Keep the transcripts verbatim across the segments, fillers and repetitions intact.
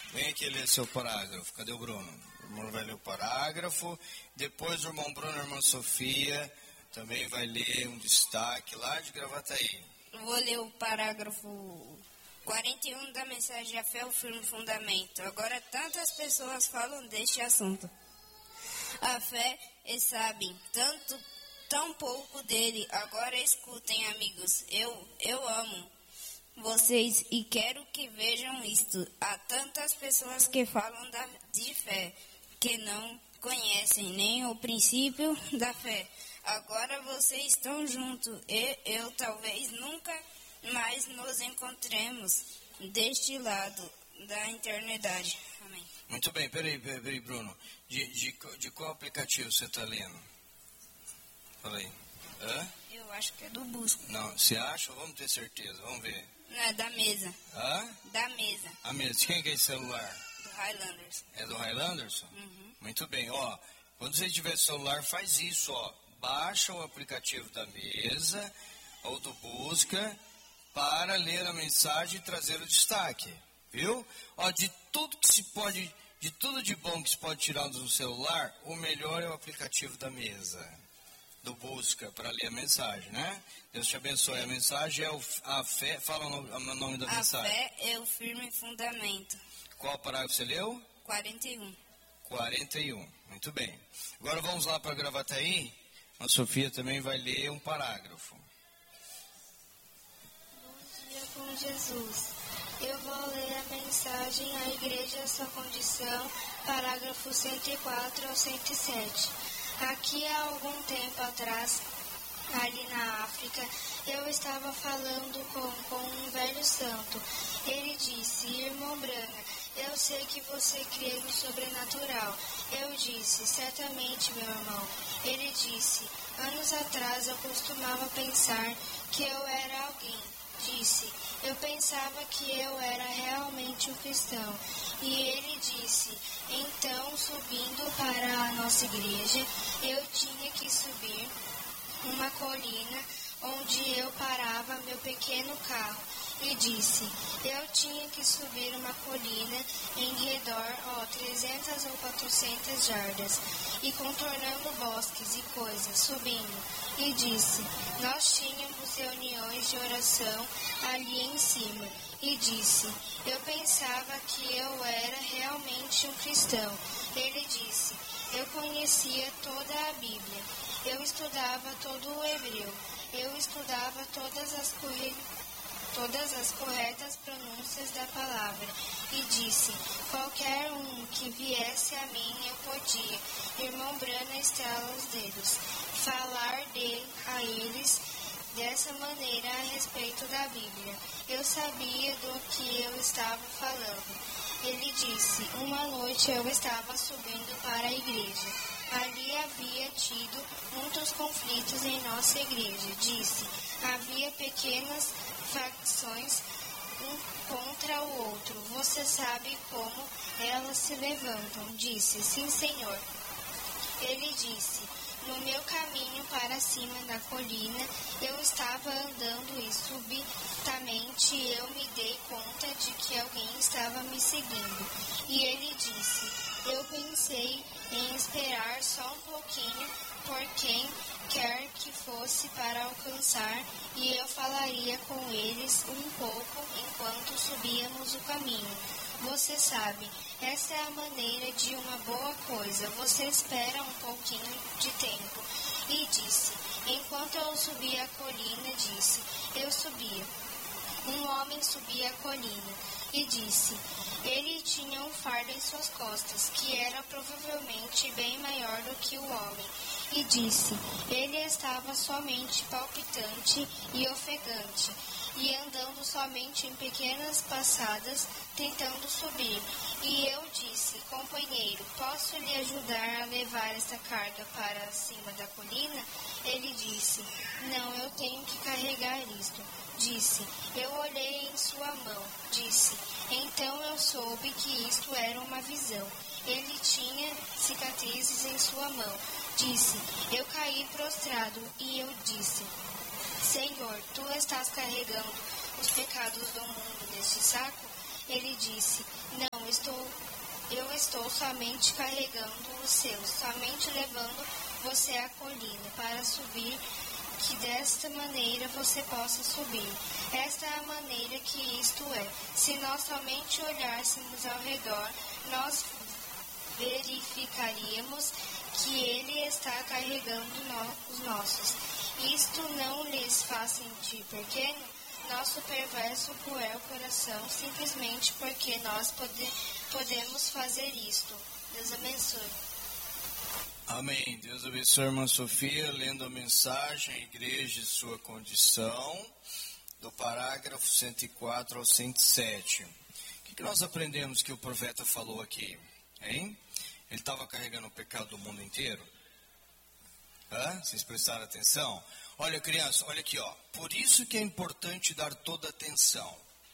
Vem aqui ler seu parágrafo. Cadê o Bruno? O irmão vai ler o parágrafo. Depois o irmão Bruno e a irmã Sofia também vai ler um destaque lá de Gravataí. Vou ler o parágrafo quarenta e um da mensagem A Fé, o Firme Fundamento. Agora tantas pessoas falam deste assunto. A fé e sabem tanto, tão pouco dele. Agora escutem, amigos. Eu, eu amo vocês e quero que vejam isto. Há tantas pessoas que falam da, de fé, que não conhecem nem o princípio da fé. Agora vocês estão juntos e eu talvez nunca mais nos encontremos deste lado da eternidade. Amém. Muito bem, peraí, peraí, Bruno. De, de, de qual aplicativo você está lendo? Fala aí. Hã? Eu acho que é do Busco. Não, você acha? Vamos ter certeza, vamos ver. Não, é da mesa. Hã? Da mesa. A mesa. Quem que é esse celular? Do Highlanders. É do Highlanders? Uhum. Muito bem, ó. Quando você tiver celular, faz isso, ó. Baixa o aplicativo da mesa ou do Busca para ler a mensagem e trazer o destaque, viu? Ó, de tudo que se pode, de tudo de bom que se pode tirar do celular, o melhor é o aplicativo da mesa, do Busca, para ler a mensagem, né? Deus te abençoe. A mensagem é o, a fé, fala o nome, o nome da A mensagem. A fé é o firme fundamento. Qual parágrafo você leu? quarenta e um. quarenta e um, muito bem. Agora vamos lá para Gravataí. A Sofia também vai ler um parágrafo. Bom dia com Jesus. Eu vou ler a mensagem à Igreja e a Sua Condição, parágrafo cento e quatro ao cento e sete. Aqui há algum tempo atrás, ali na África, eu estava falando com, com um velho santo. Ele disse: irmão Branham, eu sei que você crê no sobrenatural. Eu disse: certamente, meu irmão. Ele disse: anos atrás eu costumava pensar que eu era alguém. Disse: eu pensava que eu era realmente um cristão. E ele disse: então, subindo para a nossa igreja, eu tinha que subir uma colina onde eu parava meu pequeno carro. E disse: eu tinha que subir uma colina em redor, ó, trezentas ou quatrocentas jardas, e contornando bosques e coisas, subindo. E disse: nós tínhamos reuniões de oração ali em cima. E disse: eu pensava que eu era realmente um cristão. Ele disse: eu conhecia toda a Bíblia. Eu estudava todo o hebreu. Eu estudava todas as correntes. todas as corretas pronúncias da palavra, e disse: qualquer um que viesse a mim eu podia, irmão Brana estrala os dedos, falar de a eles dessa maneira a respeito da Bíblia. Eu sabia do que eu estava falando. Ele disse: uma noite eu estava subindo para a igreja. Ali havia tido muitos conflitos em nossa igreja. Disse: havia pequenas facções um contra o outro. Você sabe como elas se levantam? Disse: sim, senhor. Ele disse: no meu caminho para cima da colina, eu estava andando e subitamente eu me dei conta de que alguém estava me seguindo. E ele disse: eu pensei em esperar só um pouquinho por quem quer que fosse para alcançar, e eu falaria com eles um pouco enquanto subíamos o caminho. Você sabe, essa é a maneira de uma boa coisa. Você espera um pouquinho de tempo. E disse: enquanto eu subia a colina, disse: eu subia. Um homem subia a colina e disse: ele tinha um fardo em suas costas, que era provavelmente bem maior do que o homem. E disse: ele estava somente palpitante e ofegante, e andando somente em pequenas passadas, tentando subir. E eu disse: companheiro, posso lhe ajudar a levar esta carga para cima da colina? Ele disse: não, eu tenho que carregar isto. Disse: eu olhei em sua mão. Disse: então eu soube que isto era uma visão. Ele tinha cicatrizes em sua mão. Disse: eu caí prostrado e eu disse: Senhor, tu estás carregando os pecados do mundo neste saco? Ele disse: não, estou estou somente carregando os seus, somente levando você à colina para subir, que desta maneira você possa subir. Esta é a maneira que isto é. Se nós somente olhássemos ao redor, nós verificaríamos que ele está carregando no, os nossos. Isto não lhes faz sentir pequeno? Nosso perverso, cruel coração, simplesmente porque nós pode, podemos fazer isto. Deus abençoe. Amém. Deus abençoe a irmã Sofia, lendo a mensagem, a igreja e sua condição, do parágrafo cento e quatro ao cento e sete. O que, que nós aprendemos que o profeta falou aqui? Hein? Ele estava carregando o pecado do mundo inteiro? Hã? Vocês prestaram atenção? Olha, criança, olha aqui, ó. Por isso que é importante dar toda atenção.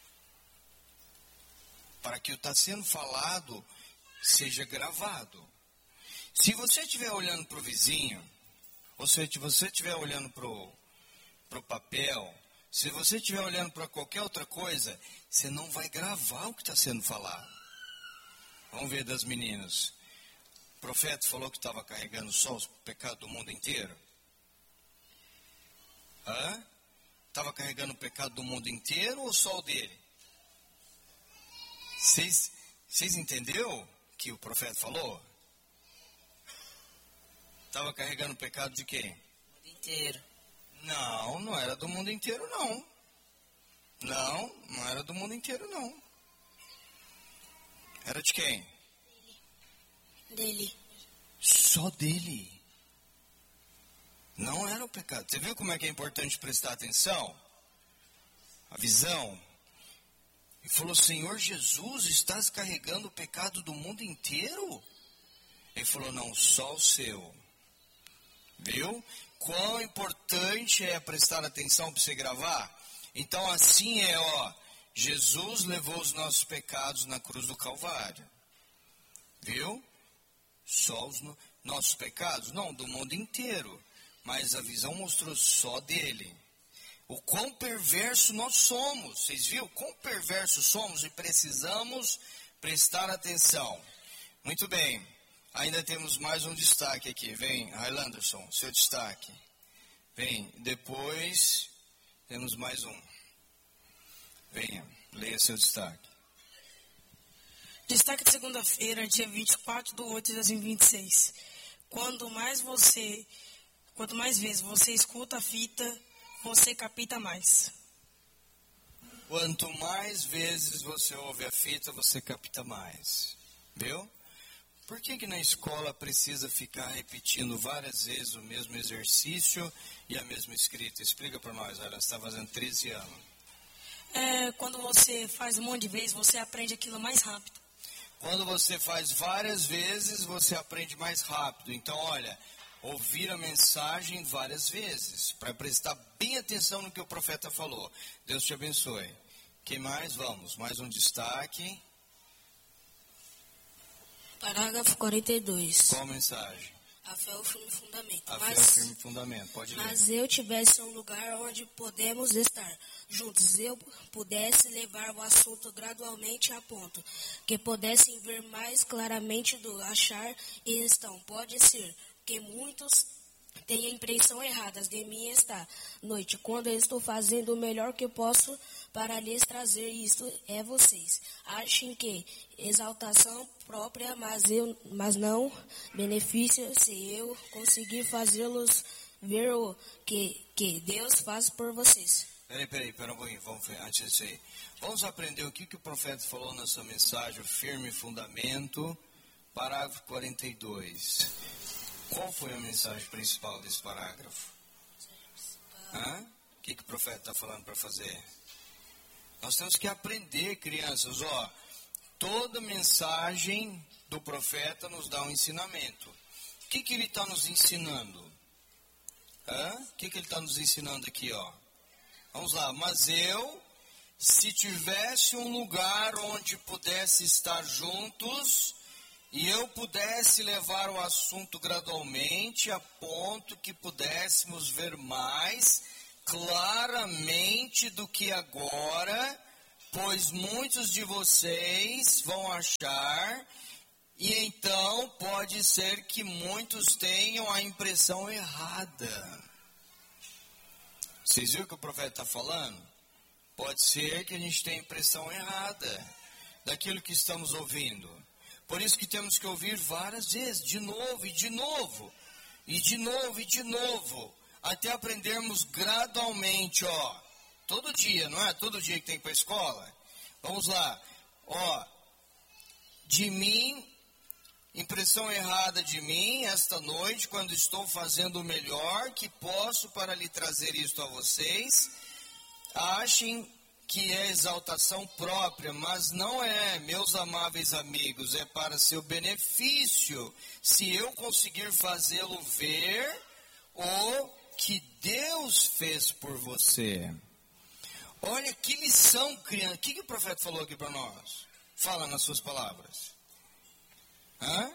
Para que o que está sendo falado seja gravado. Se você estiver olhando para o vizinho, ou se você estiver olhando para o papel, se você estiver olhando para qualquer outra coisa, você não vai gravar o que está sendo falado. Vamos ver das meninas. O profeta falou que estava carregando só os pecados do mundo inteiro. Hã? Estava carregando o pecado do mundo inteiro ou só o dele? Vocês, vocês entenderam o que o profeta falou? Estava carregando o pecado de quem? O mundo inteiro. Não, não era do mundo inteiro, não. Não, não era do mundo inteiro, não. Era de quem? Dele. Só dele. Não era o pecado. Você viu como é que é importante prestar atenção? A visão. E falou, Senhor Jesus, estás carregando o pecado do mundo inteiro? Ele falou, não, só o seu. Viu? Quão importante é prestar atenção para você gravar? Então assim é, ó. Jesus levou os nossos pecados na cruz do Calvário. Viu? Só os no, nossos pecados? Não, do mundo inteiro. Mas a visão mostrou só dele. O quão perverso nós somos. Vocês viram? Quão perverso somos e precisamos prestar atenção. Muito bem. Ainda temos mais um destaque aqui. Vem, Highlanderson, seu destaque. Vem, depois temos mais um. Venha, leia seu destaque. Destaque de segunda-feira, dia vinte e quatro de oito de dois mil e vinte e seis. Quando mais você, quanto mais vezes você escuta a fita, você capta mais. Quanto mais vezes você ouve a fita, você capta mais. Viu? Por que que na escola precisa ficar repetindo várias vezes o mesmo exercício e a mesma escrita? Explica para nós, ela está fazendo treze anos. É, quando você faz um monte de vezes, você aprende aquilo mais rápido. Quando você faz várias vezes, você aprende mais rápido. Então, olha, ouvir a mensagem várias vezes, para prestar bem atenção no que o profeta falou. Deus te abençoe. Quem mais? Vamos, mais um destaque. Parágrafo quarenta e dois. Qual a mensagem? A fé é o firme fundamento. A mas, fé é o firme fundamento, pode ler. Mas eu tivesse um lugar onde podemos estar juntos, eu pudesse levar o assunto gradualmente a ponto que pudessem ver mais claramente do achar e estão. Pode ser que muitos tenham a impressão errada de mim esta noite, quando eu estou fazendo o melhor que posso para lhes trazer isto é vocês. Achem que exaltação própria, mas, eu, mas não benefício se eu conseguir fazê-los ver o que, que Deus faz por vocês. Peraí, peraí, peraí um pouquinho, vamos, antes disso aí. Vamos aprender o que, que o profeta falou na sua mensagem, o firme fundamento, parágrafo quarenta e dois. Qual foi a mensagem principal desse parágrafo? Hã? O que, que o profeta está falando para fazer? Nós temos que aprender, crianças, ó. Toda mensagem do profeta nos dá um ensinamento. O que, que ele está nos ensinando? Hã? O que, que ele está nos ensinando aqui, ó? Vamos lá. Mas eu, se tivesse um lugar onde pudesse estar juntos e eu pudesse levar o assunto gradualmente a ponto que pudéssemos ver mais claramente do que agora, pois muitos de vocês vão achar E então pode ser que muitos tenham a impressão errada. Vocês viram o que o profeta está falando? Pode ser que a gente tenha a impressão errada daquilo que estamos ouvindo. Por isso que temos que ouvir várias vezes, de novo e de novo, e de novo e de novo, até aprendermos gradualmente, ó, todo dia, não é? Todo dia que tem que ir para a escola. Vamos lá, ó, de mim, impressão errada de mim, esta noite, quando estou fazendo o melhor que posso para lhe trazer isto a vocês, achem que é exaltação própria, mas não é, meus amáveis amigos, é para seu benefício, se eu conseguir fazê-lo ver o que Deus fez por você. Olha que lição, criança. O que, que o profeta falou aqui para nós? Fala nas suas palavras. Hã?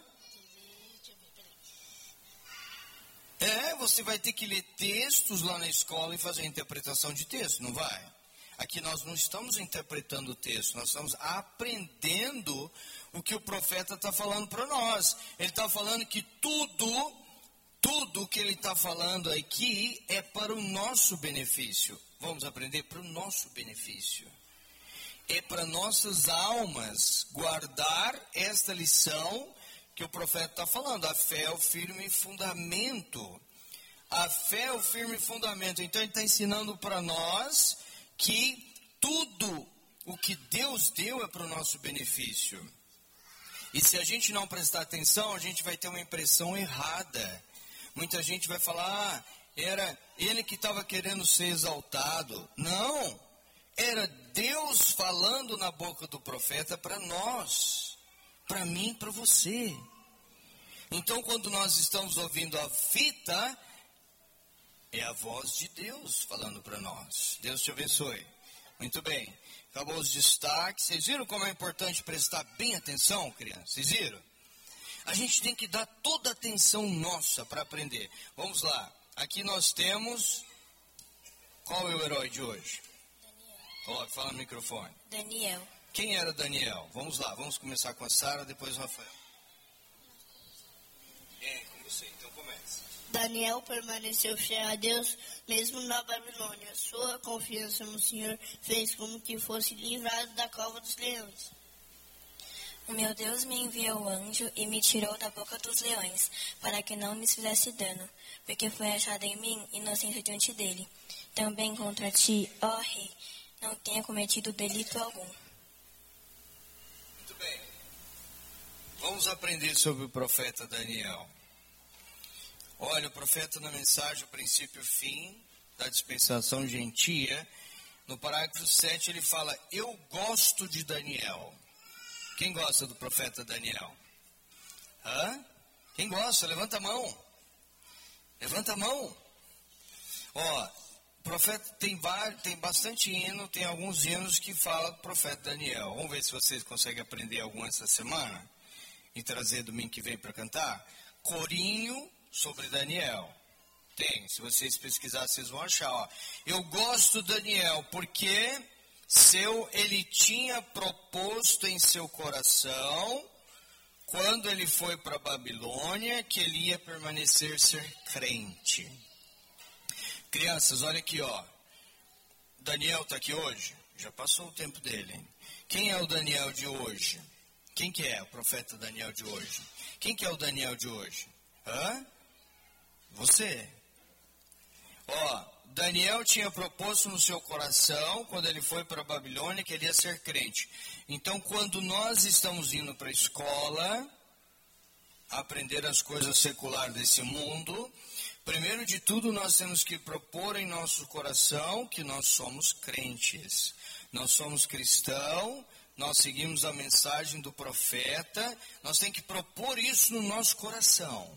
É, você vai ter que ler textos lá na escola e fazer a interpretação de texto, não vai? Aqui nós não estamos interpretando o texto, nós estamos aprendendo o que o profeta está falando para nós. Ele está falando que tudo, tudo que ele está falando aqui é para o nosso benefício. Vamos aprender para o nosso benefício. É para nossas almas guardar esta lição que o profeta está falando. A fé é o firme fundamento. A fé é o firme fundamento. Então ele está ensinando para nós que tudo o que Deus deu é para o nosso benefício. E se a gente não prestar atenção, a gente vai ter uma impressão errada. Muita gente vai falar, ah, era ele que estava querendo ser exaltado. Não, era Deus falando na boca do profeta para nós, para mim, para você. Então, quando nós estamos ouvindo a fita, é a voz de Deus falando para nós. Deus te abençoe. Muito bem. Acabou os destaques. Vocês viram como é importante prestar bem atenção, crianças? Vocês viram? A gente tem que dar toda a atenção nossa para aprender. Vamos lá. Aqui nós temos... Qual é o herói de hoje? Daniel. Fala no microfone. Daniel. Quem era Daniel? Vamos lá. Vamos começar com a Sara, depois o Rafael. É, com você. Então comece. Daniel permaneceu fiel a Deus, mesmo na Babilônia. Sua confiança no Senhor fez com que fosse livrado da cova dos leões. O meu Deus me enviou o anjo e me tirou da boca dos leões, para que não me fizesse dano, porque foi achada em mim inocência diante dele. Também contra ti, ó rei, não tenha cometido delito algum. Muito bem. Vamos aprender sobre o profeta Daniel. Olha, o profeta na mensagem, o princípio e o fim da dispensação gentia, no parágrafo sete ele fala, eu gosto de Daniel. Quem gosta do profeta Daniel? Hã? Quem gosta? Levanta a mão. Levanta a mão. Ó, o profeta tem, vários, tem bastante hino, tem alguns hinos que falam do profeta Daniel. Vamos ver se vocês conseguem aprender algum essa semana e trazer domingo que vem para cantar. Corinho sobre Daniel. Tem, se vocês pesquisarem, vocês vão achar. Ó. Eu gosto de Daniel porque seu, ele tinha proposto em seu coração, quando ele foi para a Babilônia, que ele ia permanecer ser crente. Crianças, olha aqui, ó. Daniel está aqui hoje? Já passou o tempo dele. Hein? Quem é o Daniel de hoje? Quem que é o profeta Daniel de hoje? Quem que é o Daniel de hoje? Hã? Você. Ó, Daniel tinha proposto no seu coração, quando ele foi para a Babilônia, que ele ia ser crente. Então, quando nós estamos indo para a escola, aprender as coisas seculares desse mundo, primeiro de tudo, nós temos que propor em nosso coração que nós somos crentes. Nós somos cristãos, nós seguimos a mensagem do profeta, nós temos que propor isso no nosso coração.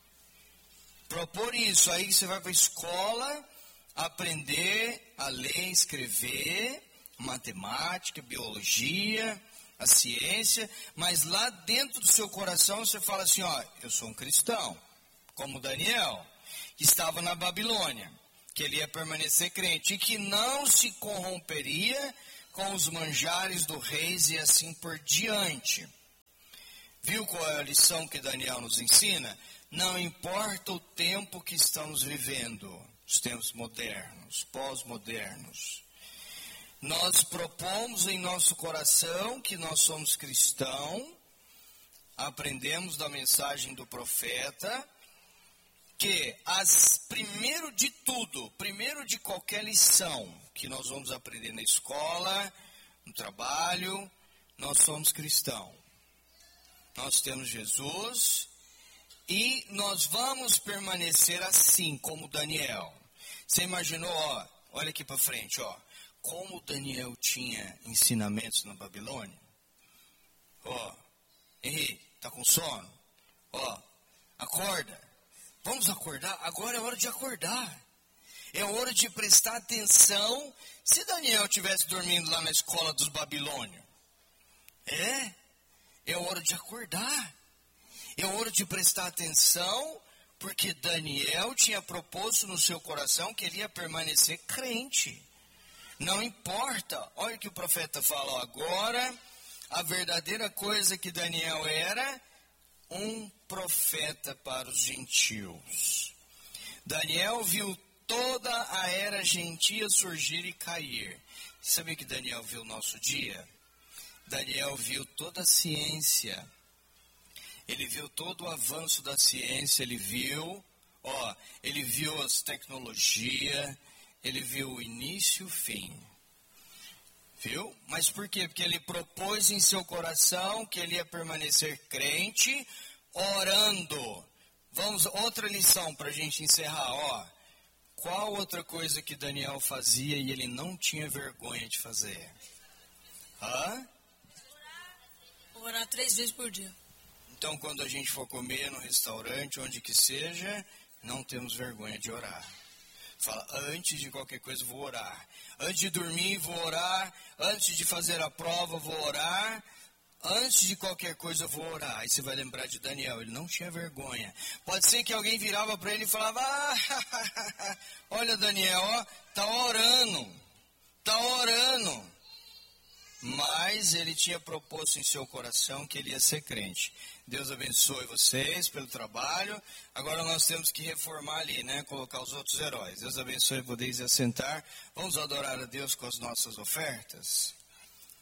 Propor isso, aí você vai para a escola, aprender a ler, escrever, matemática, biologia, a ciência, mas lá dentro do seu coração você fala assim, ó, eu sou um cristão, como Daniel, que estava na Babilônia, que ele ia permanecer crente e que não se corromperia com os manjares do rei e assim por diante. Viu qual é a lição que Daniel nos ensina? Não importa o tempo que estamos vivendo, os tempos modernos, pós-modernos. Nós propomos em nosso coração que nós somos cristãos, aprendemos da mensagem do profeta, que as, primeiro de tudo, primeiro de qualquer lição que nós vamos aprender na escola, no trabalho, nós somos cristãos. Nós temos Jesus e nós vamos permanecer assim, como Daniel. Você imaginou, ó, olha aqui para frente, ó, como Daniel tinha ensinamentos na Babilônia? Ó, Henrique, tá com sono? Ó, acorda. Vamos acordar? Agora é hora de acordar. É hora de prestar atenção. Se Daniel estivesse dormindo lá na escola dos babilônios, é, é hora de acordar. É hora de prestar atenção, porque Daniel tinha proposto no seu coração que ele ia permanecer crente. Não importa, olha o que o profeta fala, ó, agora a verdadeira coisa que Daniel era, um profeta para os gentios. Daniel viu toda a era gentia surgir e cair. Sabe o que Daniel viu no nosso dia? Daniel viu toda a ciência. Ele viu todo o avanço da ciência, ele viu, ó, ele viu as tecnologias, ele viu o início e o fim. Viu? Mas por quê? Porque ele propôs em seu coração que ele ia permanecer crente, orando. Vamos, outra lição para a gente encerrar, ó. Qual outra coisa que Daniel fazia e ele não tinha vergonha de fazer? Hã? Orar três vezes por dia. Então, quando a gente for comer no restaurante, onde que seja, não temos vergonha de orar. Fala, antes de qualquer coisa, vou orar. Antes de dormir, vou orar. Antes de fazer a prova, vou orar. Antes de qualquer coisa, vou orar. Aí você vai lembrar de Daniel, ele não tinha vergonha. Pode ser que alguém virava para ele e falava, ah, olha Daniel, ó, tá orando, tá orando. Mas ele tinha proposto em seu coração que ele ia ser crente. Deus abençoe vocês pelo trabalho. Agora nós temos que reformar ali, né? Colocar os outros heróis. Deus abençoe, podeis assentar. Vamos adorar a Deus com as nossas ofertas.